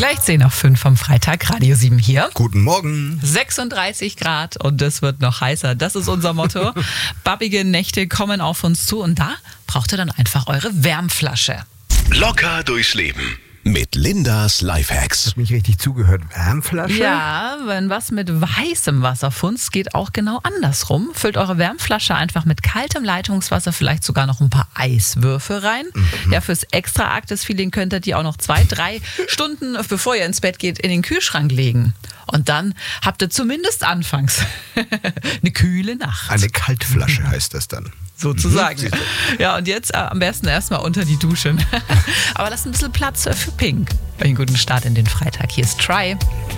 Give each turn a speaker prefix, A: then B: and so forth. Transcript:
A: Gleich 10:05 am Freitag, Radio 7 hier.
B: Guten Morgen.
A: 36 Grad und es wird noch heißer. Das ist unser Motto. Babbige Nächte kommen auf uns zu und da braucht ihr dann einfach eure Wärmflasche.
C: Locker durchs Leben mit Lindas Lifehacks.
B: Hast mich richtig zugehört? Wärmflasche?
A: Ja, wenn was mit weißem Wasser funzt, geht auch genau andersrum. Füllt eure Wärmflasche einfach mit kaltem Leitungswasser, vielleicht sogar noch ein paar Eiswürfel rein. Ja, fürs extra Arktis-Feeling könnt ihr die auch noch 2-3 Stunden, bevor ihr ins Bett geht, in den Kühlschrank legen. Und dann habt ihr zumindest anfangs eine kühle Nacht.
B: Eine Kaltflasche heißt das dann.
A: Sozusagen. Ja, und jetzt am besten erstmal unter die Dusche. Aber lasst ein bisschen Platz für Pink. Einen guten Start in den Freitag. Hier ist Try.